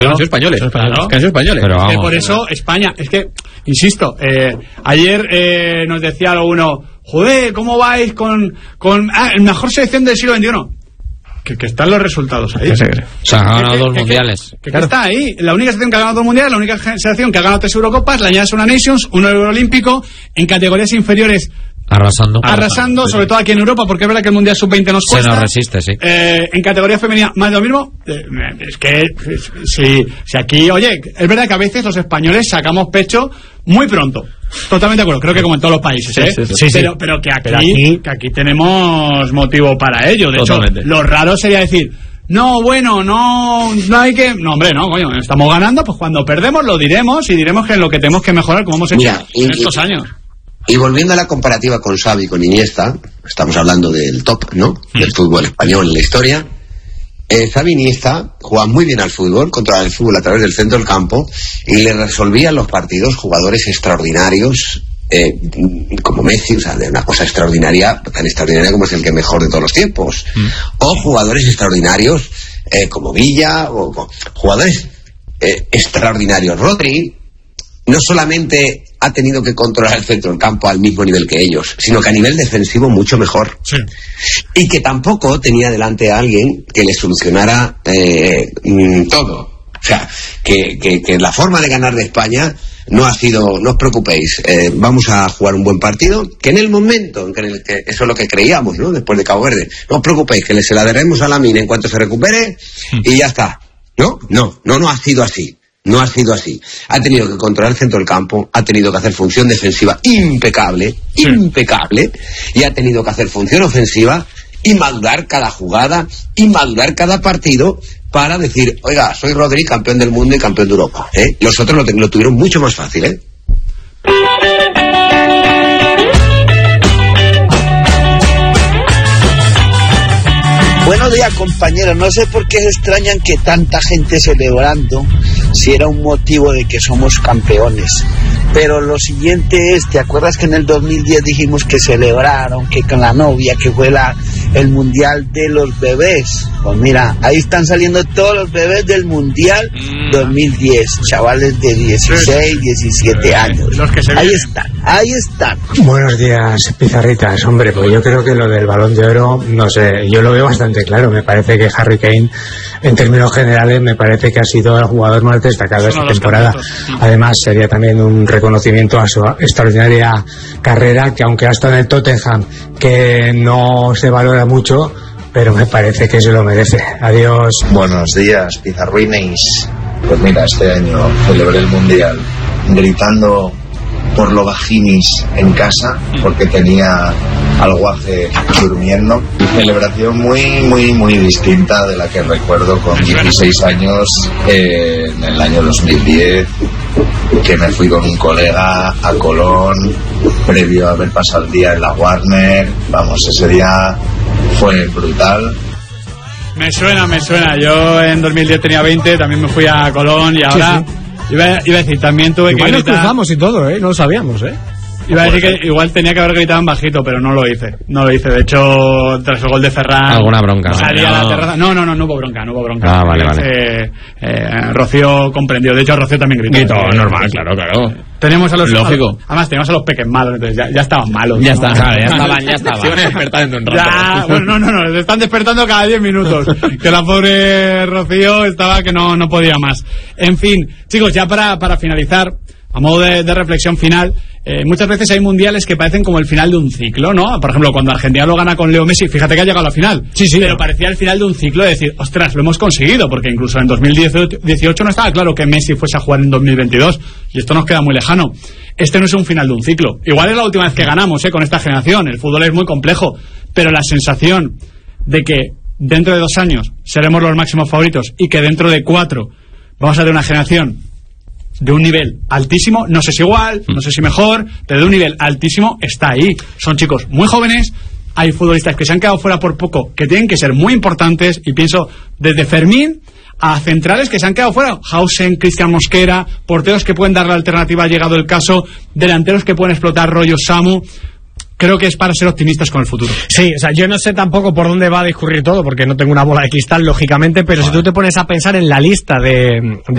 Han sido españoles. Claro. Que han sido españoles. Pero vamos, por eso España, es que, insisto, ayer nos decía uno, joder, ¿cómo vais con el mejor selección del siglo XXI? Que están los resultados ahí. Sí. O sea, ha ganado 2 mundiales. Que está ahí. La única selección que ha ganado 2 mundiales, la única selección que ha ganado 3 Eurocopas, le añades una Nations, un Euroolímpico, en categorías inferiores. Arrasando, sobre todo aquí en Europa, porque es verdad que el Mundial Sub-20 nos cuesta. Se nos resiste, sí. En categoría femenina, más de lo mismo. Es que, si aquí, oye, es verdad que a veces los españoles sacamos pecho muy pronto. Totalmente de acuerdo, creo que como en todos los países, ¿eh? Sí. Pero que aquí tenemos motivo para ello. De Totalmente. Hecho, lo raro sería decir, no hay que... No, hombre, no, coño, estamos ganando, pues cuando perdemos lo diremos y diremos que es lo que tenemos que mejorar, como hemos hecho en estos años. Y volviendo a la comparativa con Xavi, con Iniesta, estamos hablando del top, ¿no? Del fútbol español en la historia. Xavi y Iniesta jugaban muy bien al fútbol, controlaban el fútbol a través del centro del campo y le resolvían los partidos jugadores extraordinarios, como Messi, o sea, de una cosa extraordinaria, tan extraordinaria como es el que mejor de todos los tiempos. O jugadores extraordinarios como Villa, o jugadores extraordinarios. Rodri no solamente ha tenido que controlar el centro del campo al mismo nivel que ellos, sino que a nivel defensivo mucho mejor. Sí. Y que tampoco tenía delante a alguien que le solucionara todo. O sea, que la forma de ganar de España no ha sido, no os preocupéis, vamos a jugar un buen partido, que en el momento en que eso es lo que creíamos, ¿no? Después de Cabo Verde, no os preocupéis, que se la daremos a Lamine en cuanto se recupere y ya está. No ha sido así. No ha sido así. Ha tenido que controlar el centro del campo, ha tenido que hacer función defensiva impecable, y ha tenido que hacer función ofensiva y madurar cada jugada y madurar cada partido para decir, oiga, soy Rodri, campeón del mundo y campeón de Europa. Los otros lo tuvieron mucho más fácil, Buenos días, compañeros. No sé por qué se extrañan que tanta gente celebrando si era un motivo de que somos campeones. Pero lo siguiente es, ¿te acuerdas que en el 2010 dijimos que celebraron, que con la novia, que fue el mundial de los bebés? Pues mira, ahí están saliendo todos los bebés del mundial 2010, chavales de 16, 17 años. Ahí están. Buenos días, pizarritas. Hombre, pues yo creo que lo del Balón de Oro, no sé, yo lo veo bastante claro. Me parece que Harry Kane, en términos generales, me parece que ha sido el jugador más destacado de esta temporada. Además, sería también un reconocimiento a su extraordinaria carrera, que aunque ha estado en el Tottenham, que no se valora mucho, pero me parece que se lo merece. Adiós. Buenos días, pizarruines. Pues mira, este año celebré el Mundial gritando por lo vaginis en casa, porque tenía al guaje durmiendo. Celebración muy distinta de la que recuerdo con 16 años en el año 2010, que me fui con un colega a Colón previo a haber pasado el día en la Warner. Vamos, ese día fue brutal. Me suena. Yo en 2010 tenía 20, también me fui a Colón y ahora... Sí. Iba a decir, también tuve que gritar... Igual nos cruzamos y todo, no lo sabíamos, Iba a decir que igual tenía que haber gritado en bajito, pero no lo hice. De hecho, tras el gol de Ferran... ¿Alguna bronca? Salí a la terraza. No hubo bronca. Ah, vale. Rocío comprendió. De hecho, Rocío también gritó. Gritó, normal, claro. Tenemos a los... Lógico. Además, teníamos a los peques malos, entonces ya estaban malos. Ya estaban. Se iban a despertar en un rato. Bueno, no, se están despertando cada 10 minutos. Que la pobre Rocío estaba que no podía más. En fin, chicos, ya para finalizar, a modo de reflexión final, muchas veces hay mundiales que parecen como el final de un ciclo, ¿no? Por ejemplo, cuando Argentina lo gana con Leo Messi, fíjate que ha llegado a la final. Sí. Pero parecía el final de un ciclo, de decir, ostras, lo hemos conseguido, porque incluso en 2018 no estaba claro que Messi fuese a jugar en 2022, y esto nos queda muy lejano. Este no es un final de un ciclo. Igual es la última vez que ganamos, con esta generación. El fútbol es muy complejo, pero la sensación de que dentro de 2 años seremos los máximos favoritos y que dentro de 4 vamos a tener una generación de un nivel altísimo, no sé si igual, no sé si mejor, pero de un nivel altísimo, está ahí. Son chicos muy jóvenes, hay futbolistas que se han quedado fuera por poco, que tienen que ser muy importantes, y pienso desde Fermín a centrales que se han quedado fuera, Hausen, Cristian Mosquera, porteros que pueden dar la alternativa, ha llegado el caso, delanteros que pueden explotar, rollo Samu. Creo que es para ser optimistas con el futuro. Sí, o sea, yo no sé tampoco por dónde va a discurrir todo, porque no tengo una bola de cristal, lógicamente, pero si tú te pones a pensar en la lista de